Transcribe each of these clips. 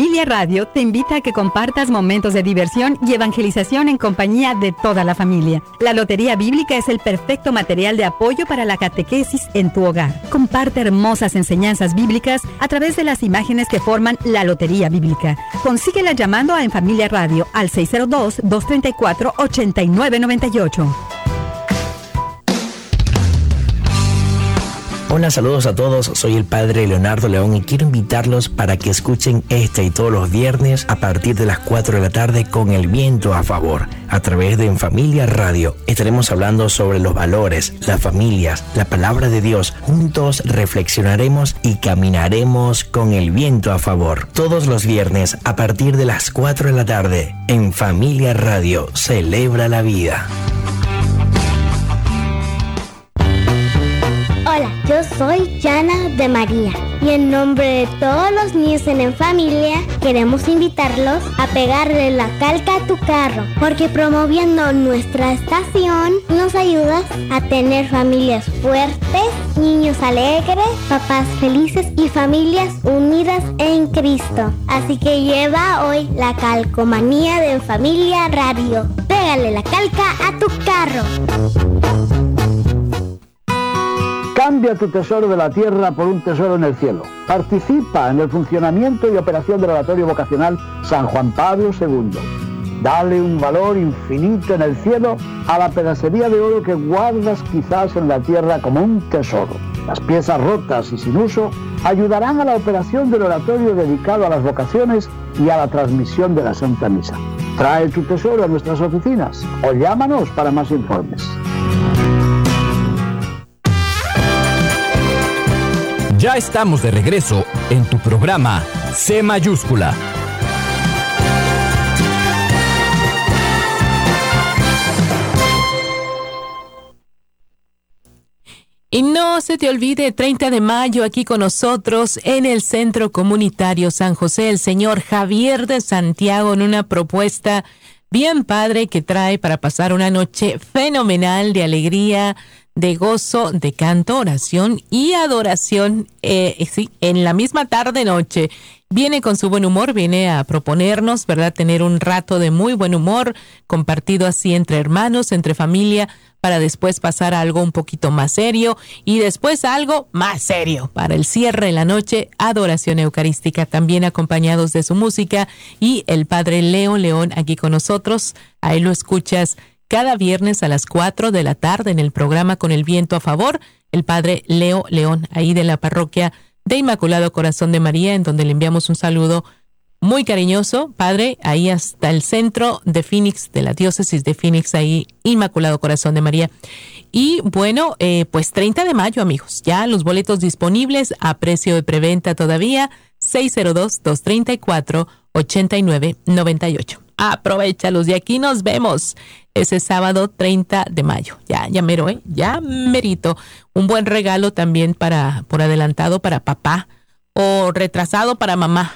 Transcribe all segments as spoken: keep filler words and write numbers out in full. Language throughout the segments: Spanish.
Familia Radio te invita a que compartas momentos de diversión y evangelización en compañía de toda la familia. La Lotería Bíblica es el perfecto material de apoyo para la catequesis en tu hogar. Comparte hermosas enseñanzas bíblicas a través de las imágenes que forman la Lotería Bíblica. Consíguela llamando a En Familia Radio al seis cero dos, dos tres cuatro, ocho nueve nueve ocho. Hola, saludos a todos, soy el Padre Leonardo León y quiero invitarlos para que escuchen este y todos los viernes a partir de las cuatro de la tarde con El Viento a Favor, a través de En Familia Radio. Estaremos hablando sobre los valores, las familias, la palabra de Dios. Juntos reflexionaremos y caminaremos con el viento a favor. Todos los viernes a partir de las cuatro de la tarde, En Familia Radio, celebra la vida. Hola, yo soy Yana de María y en nombre de todos los niños en En Familia queremos invitarlos a pegarle la calca a tu carro, porque promoviendo nuestra estación nos ayudas a tener familias fuertes, niños alegres, papás felices y familias unidas en Cristo. Así que lleva hoy la calcomanía de En Familia Radio. Pégale la calca a tu carro. Cambia tu tesoro de la tierra por un tesoro en el cielo. Participa en el funcionamiento y operación del Oratorio Vocacional San Juan Pablo segundo. Dale un valor infinito en el cielo a la pedacería de oro que guardas quizás en la tierra como un tesoro. Las piezas rotas y sin uso ayudarán a la operación del oratorio dedicado a las vocaciones y a la transmisión de la Santa Misa. Trae tu tesoro a nuestras oficinas o llámanos para más informes. Ya estamos de regreso en tu programa C Mayúscula. Y no se te olvide, treinta de mayo aquí con nosotros en el Centro Comunitario San José, el señor Javier de Santiago en una propuesta bien padre que trae para pasar una noche fenomenal de alegría, de gozo, de canto, oración y adoración, eh, sí, en la misma tarde-noche. Viene con su buen humor, viene a proponernos, ¿verdad?, tener un rato de muy buen humor, compartido así entre hermanos, entre familia, para después pasar a algo un poquito más serio y después a algo más serio. Para el cierre de la noche, adoración eucarística, también acompañados de su música, y el Padre Leo León aquí con nosotros. Ahí lo escuchas cada viernes a las cuatro de la tarde en el programa Con el Viento a Favor, el Padre Leo León, ahí de la parroquia de Inmaculado Corazón de María, en donde le enviamos un saludo muy cariñoso, Padre, ahí hasta el centro de Phoenix, de la diócesis de Phoenix, ahí Inmaculado Corazón de María. Y bueno, eh, pues treinta de mayo, amigos, ya los boletos disponibles a precio de preventa todavía, seis cero dos, dos tres cuatro, ocho nueve nueve ocho. Aprovéchalos y aquí nos vemos ese sábado treinta de mayo. Ya, ya mero, ¿eh? Ya merito. Un buen regalo también para, por adelantado para papá o retrasado para mamá.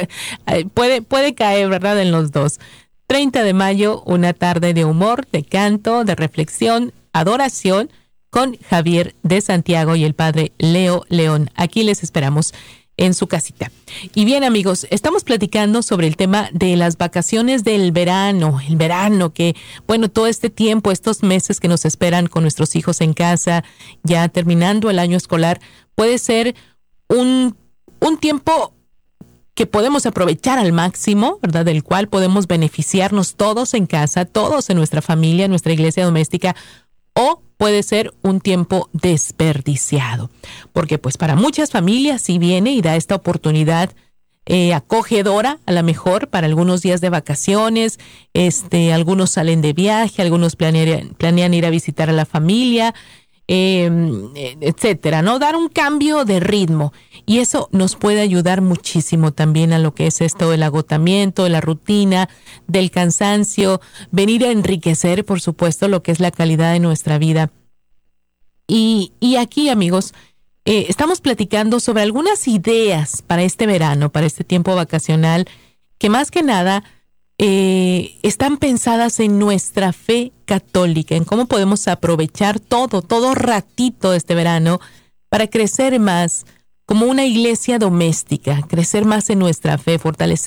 puede, puede caer, ¿verdad?, en los dos. treinta de mayo, una tarde de humor, de canto, de reflexión, adoración con Javier de Santiago y el Padre Leo León. Aquí les esperamos en su casita. Y bien, amigos, estamos platicando sobre el tema de las vacaciones del verano, el verano que, bueno, todo este tiempo, estos meses que nos esperan con nuestros hijos en casa, ya terminando el año escolar, puede ser un, un tiempo que podemos aprovechar al máximo, ¿verdad?, del cual podemos beneficiarnos todos en casa, todos en nuestra familia, nuestra iglesia doméstica, o puede ser un tiempo desperdiciado, porque pues para muchas familias sí viene y da esta oportunidad eh, acogedora, a lo mejor para algunos días de vacaciones, este, algunos salen de viaje, algunos planean, planean ir a visitar a la familia, eh, etcétera, ¿no? Dar un cambio de ritmo, y eso nos puede ayudar muchísimo también a lo que es esto del agotamiento, de la rutina, del cansancio, venir a enriquecer, por supuesto, lo que es la calidad de nuestra vida. Y, y aquí, amigos, eh, estamos platicando sobre algunas ideas para este verano, para este tiempo vacacional, que más que nada eh, están pensadas en nuestra fe católica, en cómo podemos aprovechar todo, todo ratito de este verano para crecer más como una iglesia doméstica, crecer más en nuestra fe, fortalecer